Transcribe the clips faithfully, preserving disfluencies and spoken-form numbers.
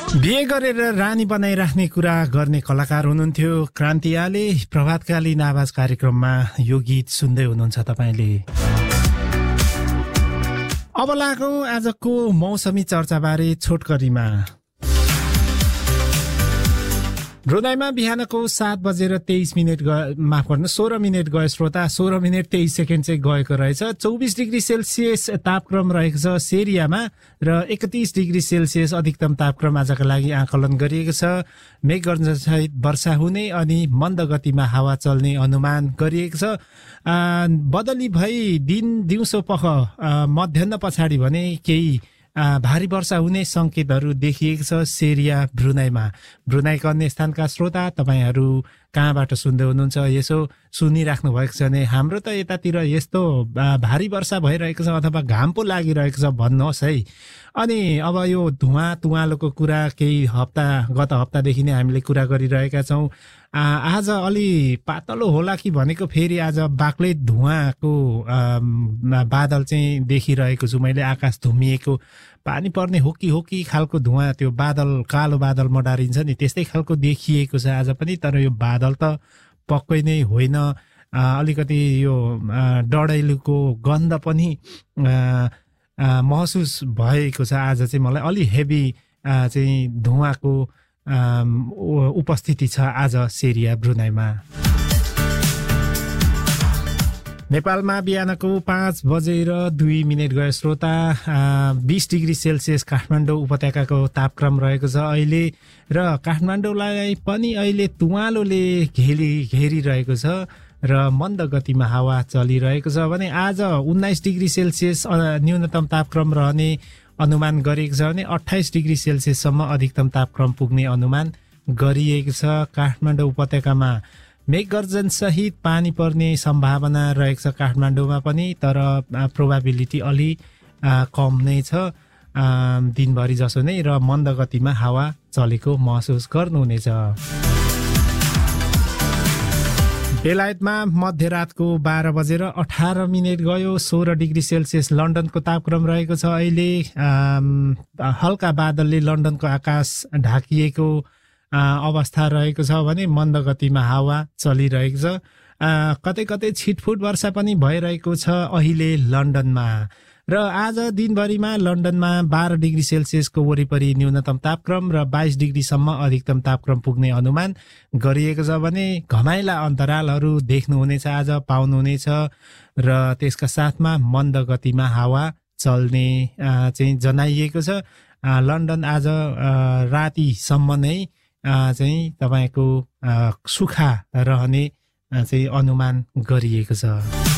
बिहे गरेर रानी बनाइराख्ने कुरा गर्ने कलाकार हुनुहुन्थ्यो क्रान्ति आले। प्रभातकालीन आवाज कार्यक्रममा यो गीत सुन्दै हुनुहुन्छ तपाईले। अब लागौं आजको मौसमी चर्चाबारे छोटकरीमा। ब्रुनाईमा बिहानको सात बजेर तेइस मिनट माफ गर्नु सोह्र मिनट गयो श्रोता। सोह्र मिनट तेइस सेकेन्ड चाहिँ गएको रहेछ। चौबिस डिग्री सेल्सियस तापक्रम रहेको छ सेरियामा र एकतीस डिग्री सेल्सियस अधिकतम तापक्रम आजका लागि आकलन गरिएको छ। मेघगर्जनसहित वर्षा हुने अनि मन्द गतिमा हावा चल्ने अनुमान गरिएको छ। बदली भई दिन दिउँसो पख मध्याह्न पछाडि भने केही भारी वर्षा हुने संकेतहरू देखिएको छ सेरिया ब्रुनाईमा। ब्रुनाईका अन्य स्थानका श्रोता तपाईहरू कहाँबाट सुन्दै हुनुहुन्छ यसो सुनिराख्नु भएको छ भने हाम्रो त यतातिर यस्तो भारी वर्षा भइरहेको छ अथवा घाम पो लागिरहेको छ भन्नुहोस् है। अनि अब यो धुवा तुवालोको कुरा केही हप्ता गत हप्तादेखि नै हामीले कुरा गरिरहेका छौँ। आज अलि पातलो होला कि भनेको फेरि आज बाक्लै धुवाको बादल चाहिँ देखिरहेको छु मैले। आकाश धुमिएको पानी पर्ने हो कि हो कि खालको धुवा त्यो बादल कालो बादल मडारिन्छ नि त्यस्तै खालको देखिएको छ आज पनि। तर यो बादल त पक्कै नै होइन। अलिकति यो डढैलुको गन्ध पनि महसुस भएको छ आज चाहिँ मलाई। अलि हेभी चाहिँ धुवाको उपस्थिति छ आज सेरिया ब्रुनाईमा। नेपालमा बिहानको पाँच बजेर दुई मिनट गयो श्रोता। बीस डिग्री सेल्सियस काठमाडौँ उपत्यकाको तापक्रम रहेको छ अहिले र काठमाडौँलाई पनि अहिले तुवालोले घेरी घेरिरहेको छ र मन्द गतिमा हावा चलिरहेको छ भने आज उन्नाइस डिग्री सेल्सियस न्यूनतम तापक्रम रहने अनुमान गरिएको छ भने अट्ठाइस डिग्री सेल्सियससम्म अधिकतम तापक्रम पुग्ने अनुमान गरिएको छ। काठमाडौँ उपत्यकामा मेघगर्जन सहित पानी पर्ने सम्भावना रहेको छ काठमाडौँमा पनि। तर प्रोबाबिलिटी अलि कम नै छ दिनभरि जसो नै र मन्द गतिमा हावा चलेको महसुस गर्नुहुनेछ। बेलायतमा मध्यरातको बाह्र बजेर अठार मिनट गयो। सोह्र डिग्री सेल्सियस लन्डनको तापक्रम रहेको छ अहिले। हल्का बादलले लन्डनको आकाश ढाकिएको अवस्था रहेको छ भने मन्द गतिमा हावा चलिरहेको छ। कतै कतै छिटफुट वर्षा पनि भइरहेको छ अहिले लन्डनमा। र आज दिनभरिमा लन्डनमा बाह्र डिग्री सेल्सियसको वरिपरि न्यूनतम तापक्रम र बाइस डिग्रीसम्म अधिकतम तापक्रम पुग्ने अनुमान गरिएको छ भने घमाइला अन्तरालहरू देख्नुहुनेछ आज पाउनुहुनेछ र त्यसका साथमा मन्द गतिमा हावा चल्ने चाहिँ जनाइएको छ। लन्डन आज रातिसम्म नै चाहिँ तपाईँको सुखा रहने चाहिँ अनुमान गरिएको छ।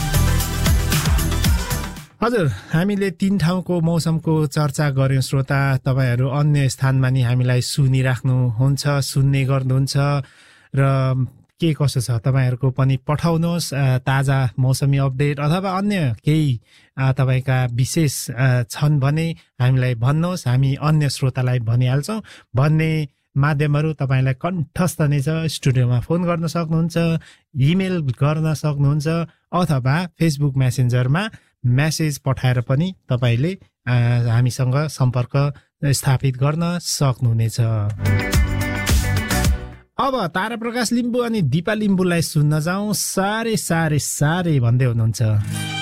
हजुर हामीले तीन ठाउँको मौसमको चर्चा गर्यौं श्रोता। तपाईहरू अन्य स्थानमा नि हामीलाई सुनिराख्नुहुन्छ सुन्ने गर्नुहुन्छ र के कसो छ तपाईहरूको पनि पठाउनुहोस् ताजा मौसमी अपडेट अथवा अन्य केही तपाईका विशेष छन् भने हामीलाई भन्नुहोस्। हामी अन्य श्रोतालाई भनिहाल्छौँ। भन्ने माध्यमहरू तपाईलाई कण्ठस्थ नै छ। स्टुडियोमा फोन गर्न सक्नुहुन्छ, इमेल गर्न सक्नुहुन्छ अथवा फेसबुक मेसेन्जरमा मेसेज पठाएर पनि तपाईले हामीसँग सम्पर्क स्थापित गर्न सक्नुहुनेछ। अब तारा प्रकाश लिम्बू अनि दिपा लिम्बूलाई सुन्न जाउँ। सारे सारे सारे भन्दै हुनुहुन्छ।